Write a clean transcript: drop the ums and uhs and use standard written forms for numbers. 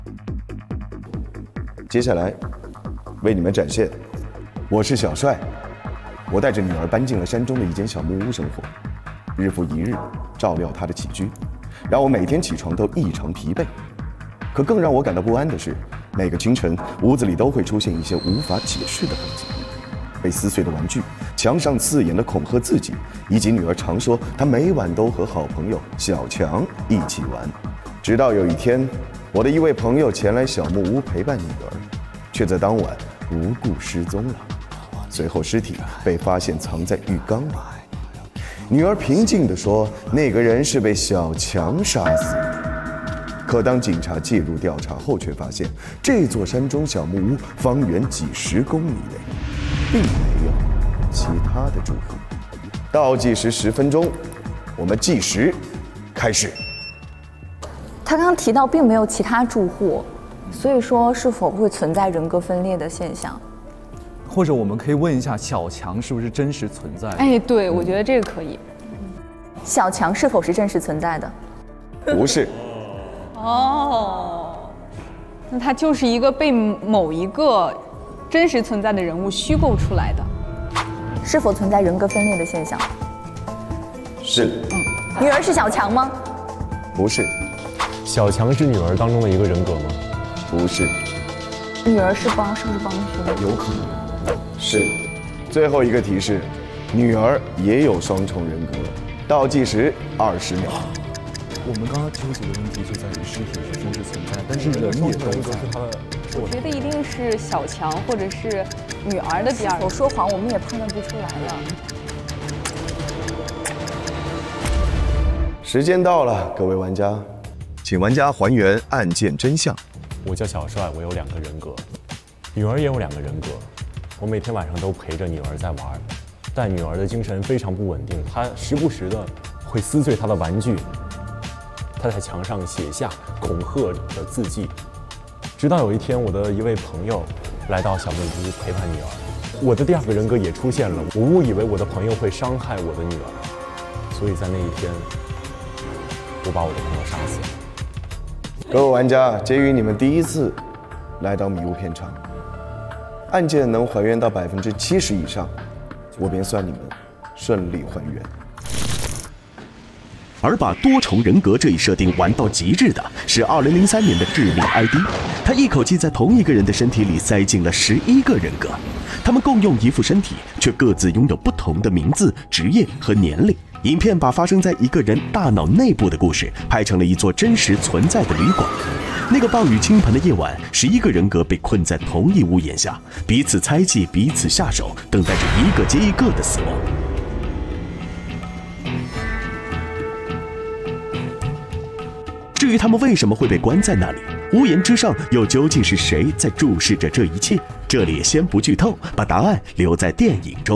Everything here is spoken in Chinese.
接下来，为你们展现，我是小帅，我带着女儿搬进了山中的一间小木屋生活，日复一日照料她的起居，让我每天起床都异常疲惫。可更让我感到不安的是，每个清晨屋子里都会出现一些无法解释的痕迹，被撕碎的玩具，墙上刺眼的恐吓字迹，以及女儿常说她每晚都和好朋友小强一起玩。直到有一天，我的一位朋友前来小木屋陪伴女儿，却在当晚无故失踪了。随后尸体被发现藏在浴缸里。女儿平静地说，那个人是被小强杀死的。可当警察介入调查后，却发现这座山中小木屋方圆几十公里内，并没有其他的住户。倒计时10分钟，我们计时开始。 他刚刚提到并没有其他住户，所以说是否会存在人格分裂的现象？ 或者我们可以问一下，小强是不是真实存在的？ 哎，对，我觉得这个可以。 小强是否是真实存在的？ 不是。 哦，那他就是一个被某一个真实存在的人物虚构出来的。 是否存在人格分裂的现象？ 是。 女儿是小强吗？ 不是。 小强是女儿当中的一个人格吗？ 不是。 女儿是不是帮凶？ 有可能。是。最后一个提示，女儿也有双重人格。倒计时20秒。 我们刚刚纠结的问题就在于尸体是真实存在，但是人也都在。 我觉得一定是小强或者是女儿的第二。 我说谎，我们也判断不出来了。 时间到了，各位玩家，请玩家还原案件真相。 我叫小帅，我有2个人格，女儿也有2个人格。我每天晚上都陪着女儿在玩，但女儿的精神非常不稳定，她时不时的会撕碎她的玩具。他在墙上写下恐吓的字迹，直到有一天，我的一位朋友来到小木屋陪伴女儿，我的第2个人格也出现了。我误以为我的朋友会伤害我的女儿，所以在那一天，我把我的朋友杀死了。 各位玩家，鉴于你们第一次来到迷雾片场，案件能还原到70%以上，我便算你们顺利还原。 而把多重人格这一设定玩到极致的是2003年的致命 ID， 他一口气在同一个人的身体里塞进了11个人格，他们共用一副身体，却各自拥有不同的名字、职业和年龄。影片把发生在一个人大脑内部的故事拍成了一座真实存在的旅馆。那个暴雨倾盆的夜晚，11个人格被困在同一屋檐下，彼此猜忌，彼此下手，等待着一个接一个的死亡。至于他们为什么会被关在那里，屋檐之上又究竟是谁在注视着这一切？这里先不剧透，把答案留在电影中。